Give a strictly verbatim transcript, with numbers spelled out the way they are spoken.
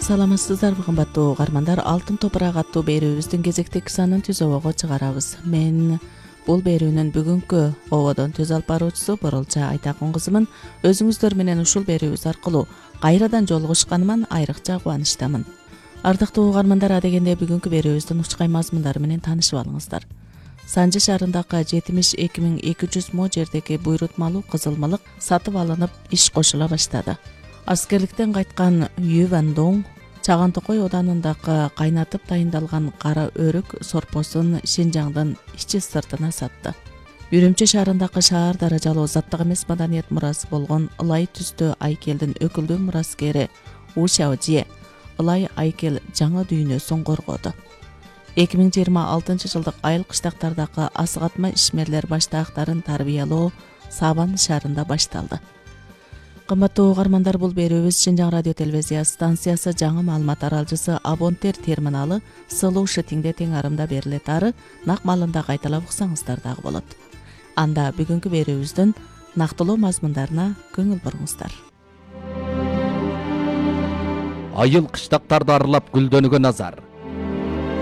Саламатсыздарбы кымбаттуу угармандар, Алтын топурак аттуу берүүбүздүн кезектеги санын түз обого чыгарабыз. Мен бул берүүнүн бүгүнкү ободон түз алып баруучусу Боролча Айтакын кызымын. Өзүңүздөр менен ушул берүүбүз аркылуу кайрадан жолугушканыма айрыкча кубанычтамын. Ардактуу угармандар, адегенде бүгүнкү берүүбүздүн учкай мазмундары менен таанышып алыңыздар. Санжы шаарындагы жетимиш эки миң эки жүз мо жердеги буйрутмалуу кызылмалык сатып алынып иш кошула баштады. Аскерликтен кайткан Ю Ван Доң Чаган Токой оданындагы кайнатып дайындалган кара өрүк сорпосун Шинжаңдын ичи сыртына сатты. Үрүмчү шаарындагы шаар даражалуу заттык эмес маданият мурасы болгон ылай түстүү айкелдин өкүлдүү мураскери У Шаожие ылай айкел жаңы дүйнөсүн коргоду. эки миң жыйырма алтынчы жылдык айыл кыштактардагы асыгатма ишмерлер баштаактарын тарбиялоо Сабан шаарында башталды. Кымбаттуу угармандар, бул берүүбүз Шинжаң радио телевизия станциясы жаңы маалымат аралжысы Абонтер терминалы Сылуу Шытиңде тең арымда берилет. Ары нак маалында кайталап уксаңыздар дагы болот. Анда бүгүнкү берүүбүздүн нактылуу мазмундарына көңүл буруңуздар. Айыл кыштактарды аралап гүлдөнгөн Назар.